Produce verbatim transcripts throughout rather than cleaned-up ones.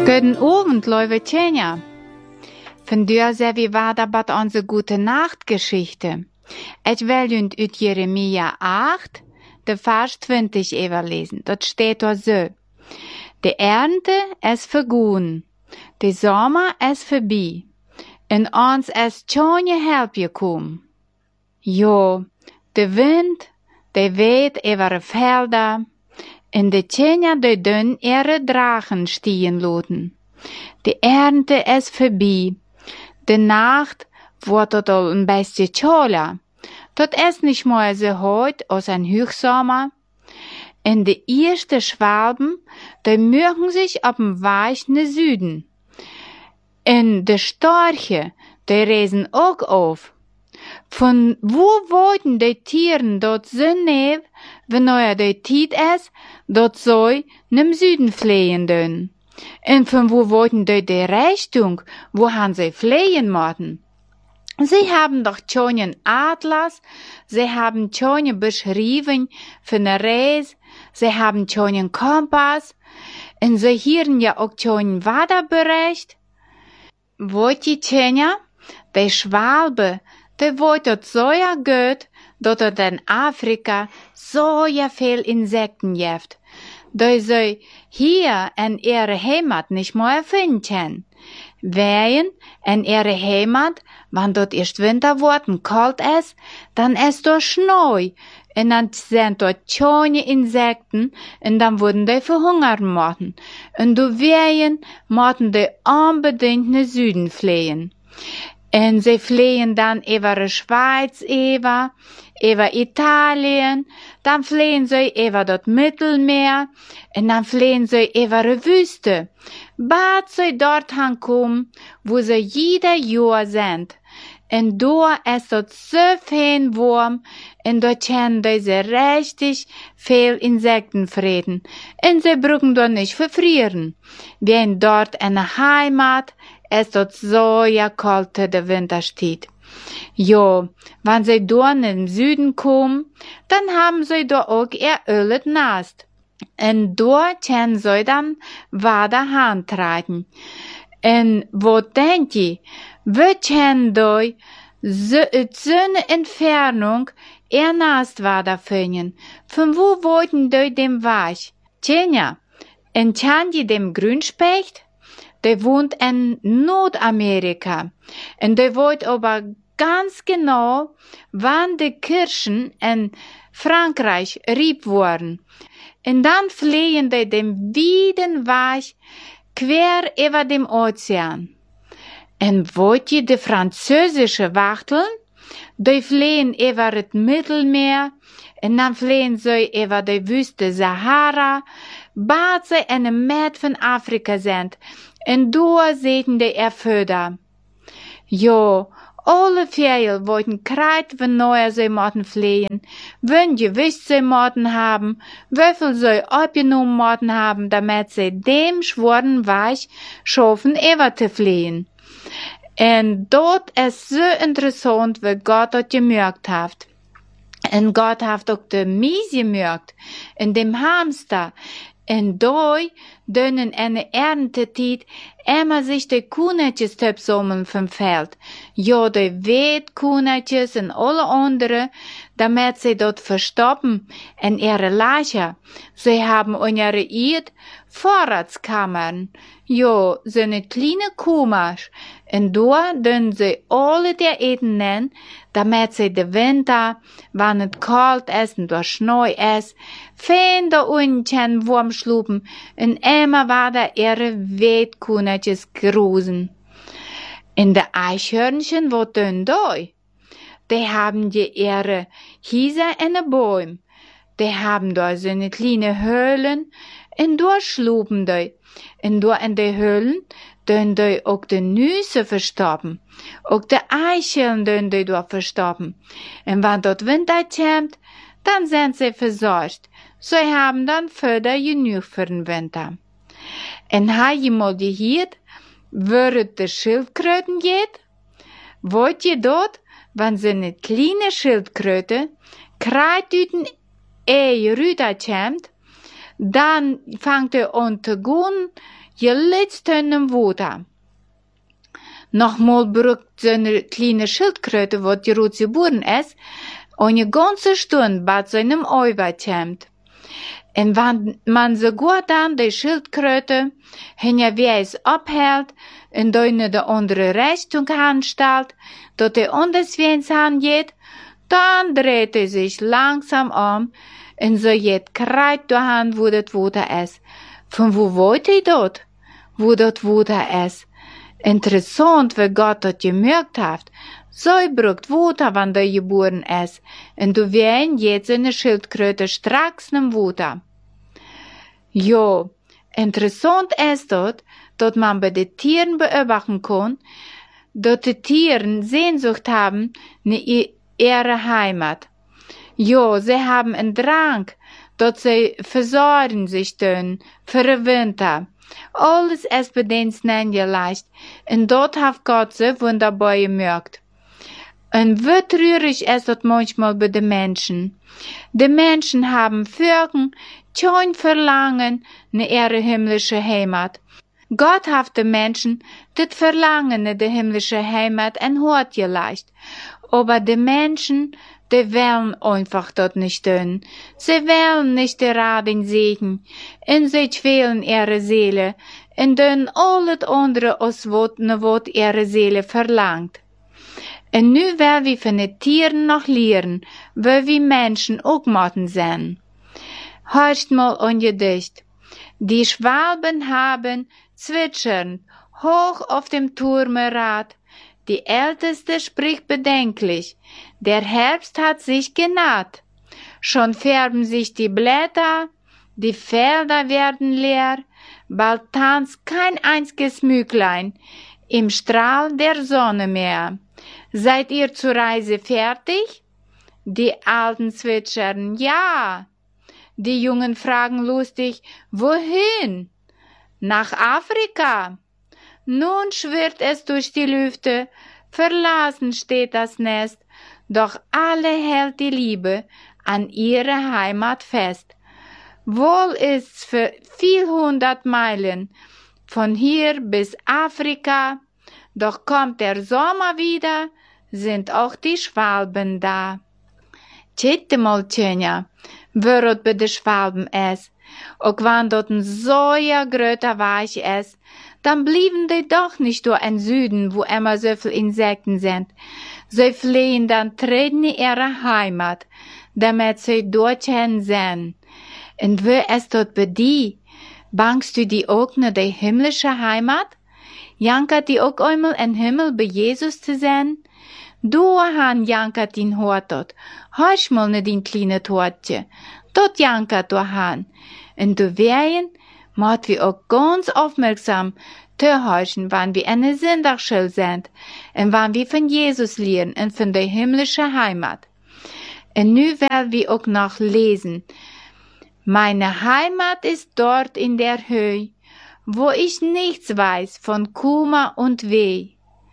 Guten Abend, liebe Tjenja. Von dir sehr wie war da bad unsere gute Nachtgeschichte. Ich will und ut Jeremia acht, de Vers zwanzig überlesen. Dort steht da so. De Ernte ist vergoen, de Sommer ist vorbei, en ons ist schon je help gekommen. Jo, de Wind, de weht über de Felder, en de Tjenja de dun ihre Drachen stehen loten. De Ernte ist vorbei. De Nacht wordt het al een beetje koeler. Dat is niet meer zo heut als een Hochsommer. En de eerste Schwalben, die mögen sich op dem Weg naar Süden. En de Storche, die reisen ook auf. Von wo wollten die Tieren dort so neef, wanneer de tijd is, dat zij nem Süden fliehen dün. En von wo wollten die die Richtung, wo han sie fliehen mochten? Sie haben doch schon einen Atlas, sie haben schon beschrieben für eine Reise, sie haben schon einen Kompass, und sie hören ja auch schon einen Wetterbericht. Wollt ihr Tjenja, die Schwalbe, die wollt dort so ja gut, dass dort in Afrika so ja viel Insekten gibt. Die sie hier in ihrer Heimat nicht mehr finden. Wenn in ihrer Heimat, wenn dort erst Winter wird und kalt ist, dann ist dort Schnee. Und dann sind dort schöne Insekten und dann würden die verhungern müssen. Und du wehen, müssen die unbedingt nach Süden fliehen. Und sie fliehen dann über die Schweiz, über, über Italien, dann fliehen sie über das Mittelmeer, und dann fliehen sie über die Wüste, bis sie dort kommen, wo sie jeder Jahr sind. Und da ist dort so viel warm, und dort können sie richtig viel Insekten fressen. Und sie brauchen dort nicht verfrieren. Wenn dort eine Heimat es dort so ja kalt der Winter steht. Jo, wenn sie dort in den Süden kommen, dann haben sie da auch ihr ölet Nast. Und dort können sie dann weiter handtreten. Und wo denkt ihr, wir können da so, so eine Entfernung ihr Nast weiter finden? Von wo wollten die dem Weg? Tjenja, und kennen die dem Grünspecht? Der wohnt in Nordamerika. Und der wollt aber ganz genau, wann die Kirschen in Frankreich rieb wurden. Und dann fliehen die den weiten Weg quer über dem Ozean. Und wollt ihr die französische Wachteln? Die fliehen über das Mittelmeer. Und dann fliehen sie über die Wüste Sahara, bis sie in der Mitte von Afrika sind. Und da sehen die Erföder. Jo, alle Vögel wollten kreit, wenn neue sie mochten fliehen, wenn gewiss sie mochten haben, wieviel sie abgenommen mochten haben, damit sie dem schworen Weich schaffen, ever zu fliehen. Und dort ist so interessant, wie Gott dort gemerkt hat. Und Gott hat auch die Mies gemerkt, in dem Hamster. Und da dünnen in der Erntetid immer sich die Kuhnetjes töpsommeln vom Feld. Ja, die Wehtkuhnetjes und alle andere, damit sie dort verstoppen in ihre Lager. Sie haben in ihre Erd Vorratskammern. Ja, so eine kleine Kuhmarsch. Und da dünnen sie alle der Eden nennen, damit sie den Winter, wenn es kalt ist und der Schnee ist, fein da unten warm schlupen und immer weiter ihre Wehtkuhnetjes grusen. In der Eichhörnchen, wo tun die? Die haben die ihre Häuser in den Bäumen. Die haben da so eine kleine Höhlen und da schlupen die. Und da in die Höhlen dün die auch die Nüsse verstoppen. Auch die Eicheln dün die dort verstoppen. Und wenn dort Winter kommt, dann sind sie versorgt. Sie haben dann Futter genug für den Winter. Und ha je mal gehört, wird die Schildkröten geht? Wollt ihr dort, wenn sie eine kleine Schildkröte kreit üten Ei Rüder kommt, Dann fangt er an zu gehen, je letzten Wuter. Nochmal brückt so eine kleine Schildkröte, wo die Rot geboren ist, eine ganze Stunde bei seinem Eiweiß kommt. Und wenn man so gut an die Schildkröte, hinter wie es abhält, und in die andere Richtung anstellt, dort er anders wie ins angeht, dann dreht er sich langsam um, und so geht kreit dahin, wo das Wutter ist. Von wo wollt ihr dort? Wo das Wutter ist. Interessant, wie Gott das gemerkt hat. So braucht Wutter, wenn der geboren ist. Und du wirst jetzt eine Schildkröte straks nem Wutter. Jo, interessant ist dort, dass man bei den Tieren beobachten kann, dass die Tiere Sehnsucht haben nach ihrer Heimat. Jo, sie haben einen Drang, dass sie versorgen sich tun für den Winter. Alles ist bei denen leicht, und dort hat Gott so wunderbar gemerkt. Und wie traurig ist das manchmal bei den Menschen. Die Menschen haben Fürgen, kein Verlangen nach ihrer himmlischen Heimat. Gott hat den Menschen das Verlangen nach der himmlischen Heimat ein Hort geleicht. Aber die Menschen, die wollen einfach dort nicht tun. Sie wollen nicht gerade den Segen, und sie quälen ihre Seele, und tun alles andere, als was ihre Seele verlangt. Und nu will wir von den Tieren noch lernen, weil wir Menschen auch machen sind. Hörst mal ein Gedicht. Die Schwalben haben zwitschernd hoch auf dem Turmerrad. Die Älteste spricht bedenklich. Der Herbst hat sich genaht. Schon färben sich die Blätter, die Felder werden leer. Bald tanzt kein einziges Mücklein im Strahl der Sonne mehr. Seid ihr zur Reise fertig? Die Alten zwitschern, ja. Die Jungen fragen lustig, wohin? Nach Afrika. Nun schwirrt es durch die Lüfte, verlassen steht das Nest, doch alle hält die Liebe an ihre Heimat fest. Wohl ist's für viel hundert Meilen, von hier bis Afrika, doch kommt der Sommer wieder, sind auch die Schwalben da. Tjette mal, Tjönja, wörot bei de Schwalben es, auch wenn dort ein soja gröter Weich ist, dann blieben die doch nicht durch ein Süden, wo immer so viel Insekten sind. Sie fliehen dann treten in ihre Heimat, damit sie dorthin sind. Und wo ist dort bei dir? Bangst du die auch nach der himmlische Heimat? Jankert die auch einmal im Himmel bei Jesus zu sein? Du han jankert ihn hort dort. Hörst mal ne din kleine Tortje. Dort jankert du han. Und du wehren, macht wir auch ganz aufmerksam zu horchen, wann wir eine Sünderschuld sind und wann wir von Jesus lernen und von der himmlischen Heimat. Und nu werden wir auch noch lesen. Meine Heimat ist dort in der Höhe, wo ich nichts weiß von Kummer und Weh.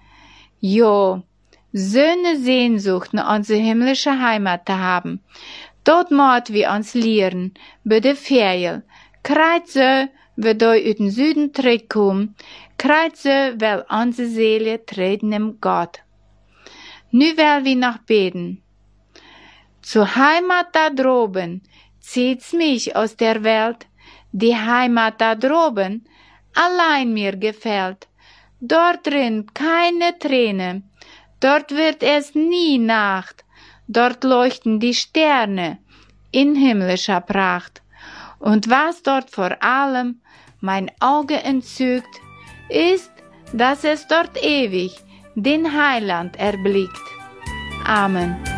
Jo, so eine Sehnsucht nach unsere himmlische Heimat zu haben. Dort mocht wir uns lernen, bei der Ferien. Kreit so, wir da aus dem Süden zurückkommen, kreit so, weil unsere Seele treten im Gott. Nu will wir noch beten. Zur Heimat da droben, zieht's mich aus der Welt, die Heimat da droben, allein mir gefällt. Dort rinnt keine Träne, dort wird es nie Nacht, dort leuchten die Sterne in himmlischer Pracht. Und was dort vor allem mein Auge entzückt, ist, dass es dort ewig den Heiland erblickt. Amen.